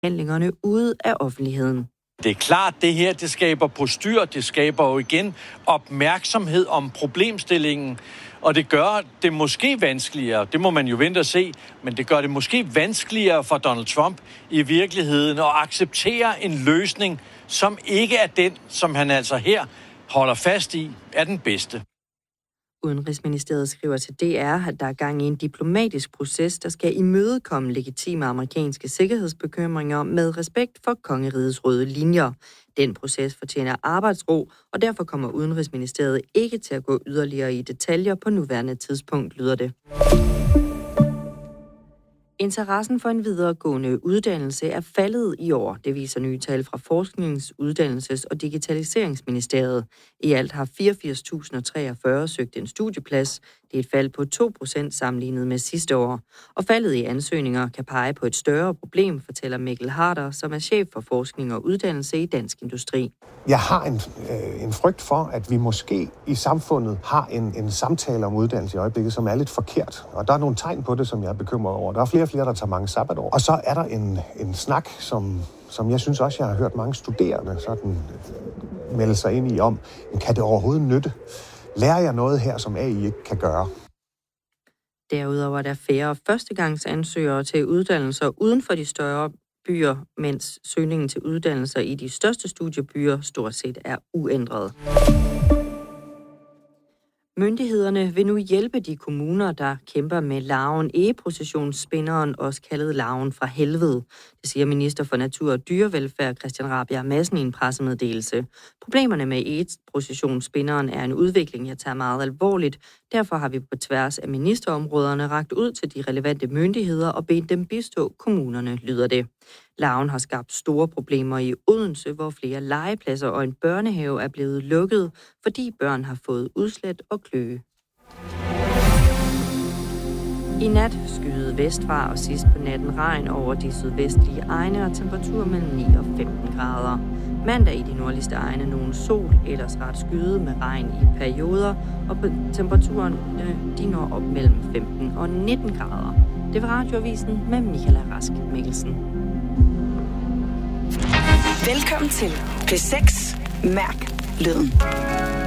handlingerne ude af offentligheden. Det er klart, det her det skaber postyr, det skaber jo igen opmærksomhed om problemstillingen, og det gør det måske vanskeligere, det må man jo vente og se, men det gør det måske vanskeligere for Donald Trump i virkeligheden at acceptere en løsning, som ikke er den, som han altså her holder fast i, er den bedste. Udenrigsministeriet skriver til DR, at der er gang i en diplomatisk proces, der skal imødekomme legitime amerikanske sikkerhedsbekymringer med respekt for kongerigets røde linjer. Den proces fortjener arbejdsro, og derfor kommer Udenrigsministeriet ikke til at gå yderligere i detaljer på nuværende tidspunkt, lyder det. Interessen for en videregående uddannelse er faldet i år. Det viser nye tal fra Forsknings-, Uddannelses- og Digitaliseringsministeriet. I alt har 84.043 søgt en studieplads. Det er et fald på 2% sammenlignet med sidste år. Og faldet i ansøgninger kan pege på et større problem, fortæller Mikkel Harder, som er chef for forskning og uddannelse i Dansk Industri. Jeg har en frygt for, at vi måske i samfundet har en samtale om uddannelse i øjeblikket, som er lidt forkert. Og der er nogle tegn på det, som jeg er bekymret over. Der er flere og flere, der tager mange sabbatår. Og så er der en snak, som jeg synes også, jeg har hørt mange studerende sådan melde sig ind i om, kan det overhovedet nytte? Lærer jeg noget her, som AI ikke kan gøre? Derudover er der færre førstegangsansøgere til uddannelser uden for de større byer, mens søgningen til uddannelser i de største studiebyer stort set er uændret. Myndighederne vil nu hjælpe de kommuner, der kæmper med larven egeprocessionsspinderen, også kaldet larven fra helvede. Det siger minister for Natur og Dyrevelfærd Christian Rabjerg Madsen i en pressemeddelelse. Problemerne med egeprocessionsspinderen er en udvikling, jeg tager meget alvorligt. Derfor har vi på tværs af ministerområderne rakt ud til de relevante myndigheder og bedt dem bistå kommunerne, lyder det. Larven har skabt store problemer i Odense, hvor flere legepladser og en børnehave er blevet lukket, fordi børn har fået udslæt og kløe. I nat skyede vestfra og sidst på natten regn over de sydvestlige egne og temperatur mellem 9 og 15 grader. Mandag i de nordligste egne nogen sol, ellers ret skyde med regn i perioder, og temperaturen de når op mellem 15 og 19 grader. Det var Radioavisen med Michaela Rask Mikkelsen. Velkommen til P6 Mærk Lyden.